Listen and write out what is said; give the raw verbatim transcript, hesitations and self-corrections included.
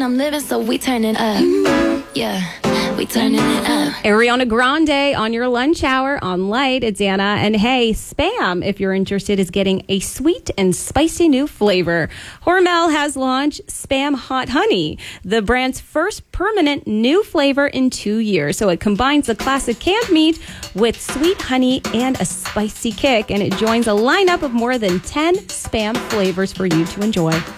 I'm living, so we turning up. Yeah. We turning it up. Ariana Grande on your lunch hour on Light. It's Anna. And hey, Spam, if you're interested, is getting a sweet and spicy new flavor. Hormel has launched Spam Hot Honey, the brand's first permanent new flavor in two years. So it combines the classic canned meat with sweet honey and a spicy kick. And it joins a lineup of more than ten Spam flavors for you to enjoy.